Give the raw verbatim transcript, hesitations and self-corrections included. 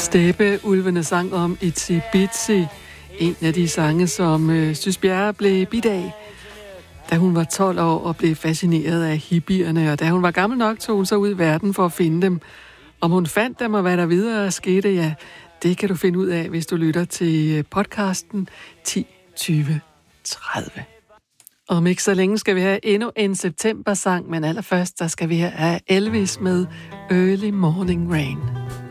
Steppeulvene sang om Itsy Bitsy, en af de sange, som øh, Sys Bjerre blev bidt af, da hun var tolv år og blev fascineret af hippierne, og da hun var gammel nok, tog hun sig ud i verden for at finde dem. Om hun fandt dem og hvad der videre skete, ja, det kan du finde ud af, hvis du lytter til podcasten ti tyve tredive. Om ikke så længe skal vi have endnu en septembersang, men allerførst der skal vi have Elvis med Early Morning Rain.